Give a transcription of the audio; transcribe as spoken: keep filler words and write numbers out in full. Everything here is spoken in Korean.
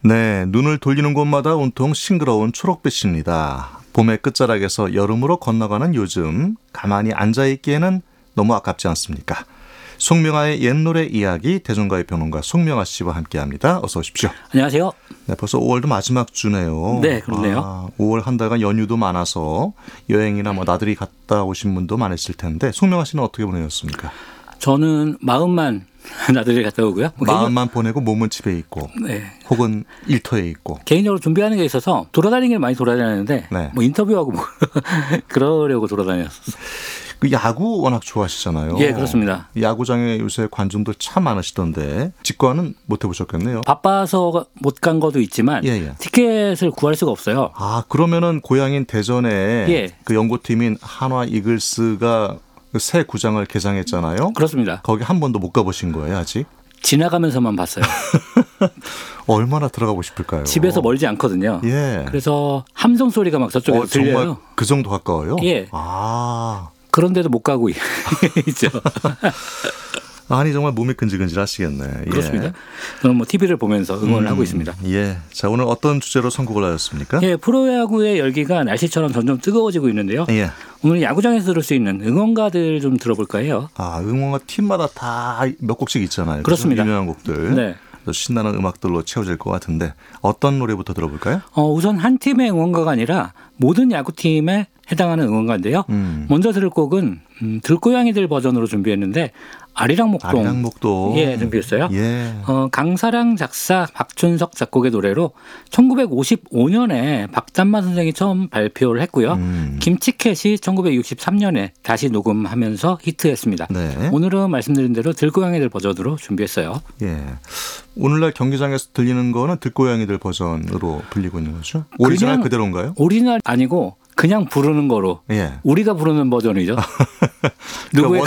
네, 눈을 돌리는 곳마다 온통 싱그러운 초록빛입니다. 봄의 끝자락에서 여름으로 건너가는 요즘, 가만히 앉아있기에는 너무 아깝지 않습니까? 송명아의 옛노래 이야기, 대중가요 평론가 송명아 씨와 함께합니다. 어서 오십시오. 안녕하세요. 네, 벌써 오월도 마지막 주네요. 네, 그렇네요. 아, 오월 한 달간 연휴도 많아서 여행이나 뭐 나들이 갔다 오신 분도 많으실 텐데 송명아 씨는 어떻게 보내셨습니까? 저는 마음만 나들이 갔다 오고요. 뭐 마음만 보내고 몸은 집에 있고, 네. 혹은 일터에 있고. 개인적으로 준비하는 게 있어서 돌아다니기를 많이 돌아다녔는데 네. 뭐 인터뷰하고 뭐 그러려고 돌아다녔었어요. 그 야구 워낙 좋아하시잖아요. 예, 그렇습니다. 야구장에 요새 관중들 참 많으시던데 직관은 못 해보셨겠네요. 바빠서 못 간 것도 있지만 예, 예. 티켓을 구할 수가 없어요. 아, 그러면은 고향인 대전에 예. 그 연고팀인 한화 이글스가 새 구장을 개장했잖아요. 그렇습니다. 거기 한 번도 못 가보신 거예요, 아직? 지나가면서만 봤어요. 얼마나 들어가고 싶을까요? 집에서 멀지 않거든요. 예. 그래서 함성 소리가 막 저쪽에서 어, 들려요. 정말 그 정도 가까워요? 예. 아. 그런데도 못 가고 있죠. 아니 정말 몸이 근질근질 하시겠네. 예. 그렇습니다. 저는 뭐 티비를 보면서 응원을 음, 하고 있습니다. 예. 자, 오늘 어떤 주제로 선곡을 하셨습니까? 예, 프로야구의 열기가 날씨처럼 점점 뜨거워지고 있는데요. 예. 오늘 야구장에서 들을 수 있는 응원가들 좀 들어볼까 해요. 아, 응원가 팀마다 다 몇 곡씩 있잖아요. 그렇습니다. 유명한 곡들. 네. 신나는 음악들로 채워질 것 같은데 어떤 노래부터 들어볼까요? 어, 우선 한 팀의 응원가가 아니라 모든 야구팀에 해당하는 응원가인데요. 음. 먼저 들을 곡은 음, 들고양이들 버전으로 준비했는데 아리랑 목동. 아리랑 목동. 예, 준비했어요. 예. 어, 강사랑 작사, 박춘석 작곡의 노래로 천구백오십오 년에 박담만 선생이 처음 발표를 했고요. 음. 김치캣이 천구백육십삼 년에 다시 녹음하면서 히트했습니다. 네. 오늘은 말씀드린 대로 들고양이들 버전으로 준비했어요. 예. 오늘날 경기장에서 들리는 거는 들고양이들 버전으로 불리고 있는 거죠? 오리지널 그냥 그대로인가요? 오리지널 아니고 그냥 부르는 거로 예. 우리가 부르는 버전이죠. 누구의